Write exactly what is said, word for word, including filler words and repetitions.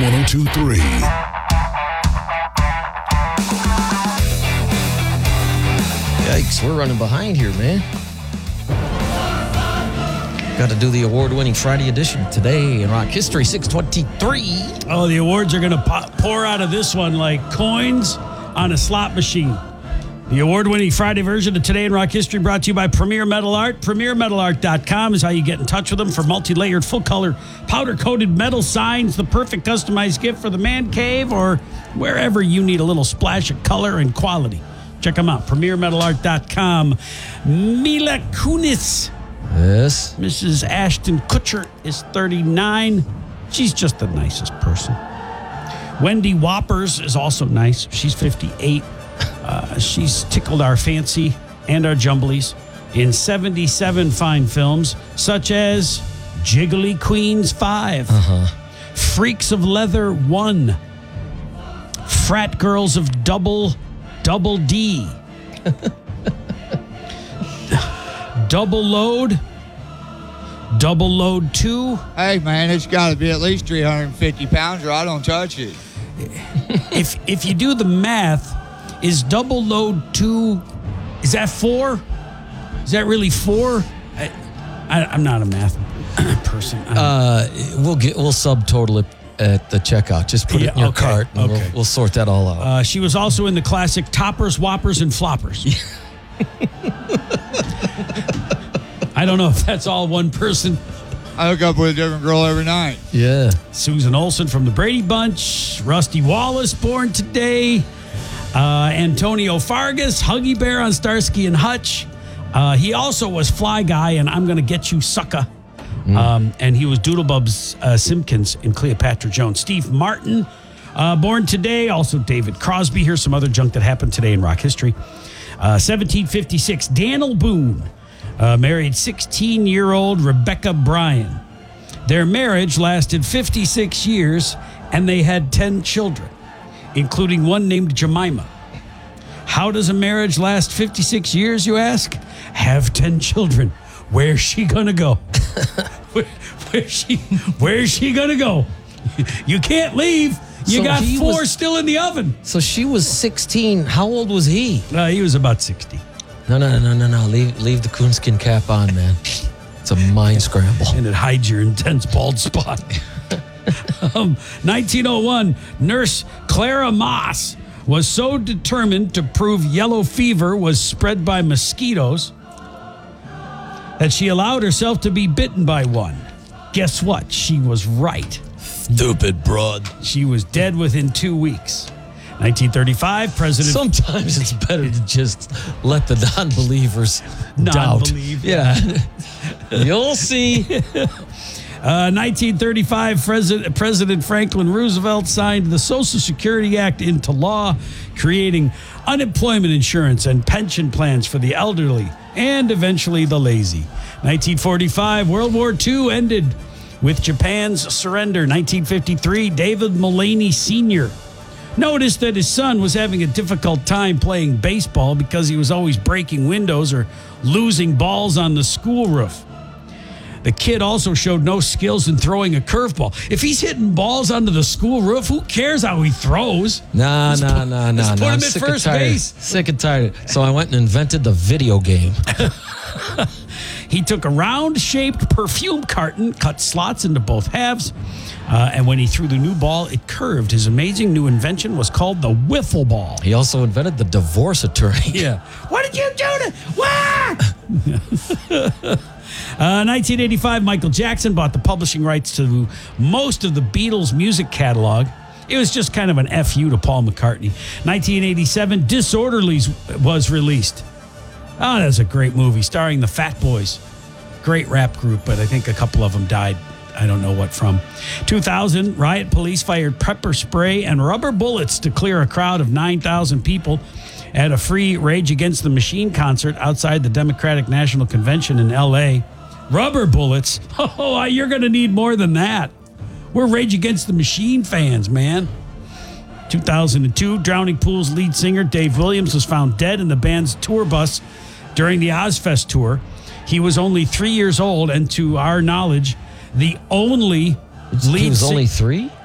one oh two point three. Yikes, we're running behind here, man. Got to do the award-winning Friday edition today in Rock History six twenty-three. Oh, the awards are going to pour out of this one like coins on a slot machine. The award-winning Friday version of Today in Rock History brought to you by Premier Metal Art. premier metal art dot com is how you get in touch with them for multi-layered, full-color, powder-coated metal signs, the perfect customized gift for the man cave or wherever you need a little splash of color and quality. Check them out, premier metal art dot com. Mila Kunis. Yes. Missus Ashton Kutcher is thirty-nine. She's just the nicest person. Wendy Whoppers is also nice. She's fifty-eight. Uh, she's tickled our fancy and our jumblies in seventy-seven fine films, such as Jiggly Queens five, uh-huh. Freaks of Leather one, Frat Girls of Double Double D, Double Load, Double Load two. Hey, man, it's got to be at least three hundred fifty pounds or I don't touch it. If if you do the math, is Double Load two, is that four? Is that really four? I, I, I'm not a math person. Uh, we'll get we'll subtotal it at the checkout. Just put Yeah, it in your okay, cart, and okay. we'll, we'll sort that all out. Uh, she was also in the classic Toppers, Whoppers, and Floppers. I don't know if that's all one person. I hook up with a different girl every night. Yeah. Susan Olsen from the Brady Bunch, Rusty Wallace, born today, uh, Antonio Fargas, Huggy Bear on Starsky and Hutch. Uh, he also was Fly Guy and I'm Gonna Get You Sucker. Mm. Um, and he was Doodlebub's uh, Simpkins in Cleopatra Jones. Steve Martin, uh, born today. Also David Crosby. Here's some other junk that happened today in rock history. Uh, seventeen fifty-six, Daniel Boone uh, married sixteen-year-old Rebecca Bryan. Their marriage lasted fifty-six years, and they had ten children, including one named Jemima. How does a marriage last fifty-six years, you ask? Have ten children. Where's she gonna go? Where, where's she? Where's she gonna go? You can't leave. You So got he four was- still in the oven. So she was sixteen. How old was he? Uh, he was about sixty. No, no, no, no, no. Leave, leave the coonskin cap on, man. It's a mind scramble. And it hides your intense bald spot. um, nineteen oh one, nurse Clara Moss was so determined to prove yellow fever was spread by mosquitoes that she allowed herself to be bitten by one. Guess what? She was right. Stupid broad. She was dead within two weeks. nineteen thirty-five, President... Sometimes it's better to just let the non-believers doubt. Non-believe. Yeah. You'll see. Uh, nineteen thirty-five, President, President Franklin Roosevelt signed the Social Security Act into law, creating unemployment insurance and pension plans for the elderly and eventually the lazy. nineteen forty-five, World War Two ended with Japan's surrender. nineteen fifty-three, David Mulaney Senior noticed that his son was having a difficult time playing baseball because he was always breaking windows or losing balls on the school roof. The kid also showed no skills in throwing a curveball. If he's hitting balls onto the school roof, who cares how he throws? Nah, Let's nah, put- nah, let's nah, put nah. him I'm at sick first and tired. base. Sick and tired. So I went and invented the video game. He took a round-shaped perfume carton, cut slots into both halves, uh, and when he threw the new ball, it curved. His amazing new invention was called the wiffle ball. He also invented the divorce attorney. Yeah. What did you do to... Wah! Uh, nineteen eighty-five, Michael Jackson bought the publishing rights to most of the Beatles' music catalog. It was just kind of an F U to Paul McCartney. nineteen eighty-seven, Disorderlies was released. Oh, that's a great movie starring the Fat Boys. Great rap group, but I think a couple of them died. I don't know what from. two thousand, riot police fired pepper spray and rubber bullets to clear a crowd of nine thousand people at a free Rage Against the Machine concert outside the Democratic National Convention in L A. Rubber bullets? Oh, you're going to need more than that. We're Rage Against the Machine fans, man. two thousand two, Drowning Pool's lead singer Dave Williams was found dead in the band's tour bus during the Ozfest tour. He was only three years old and, to our knowledge, the only lead He was sing- only three?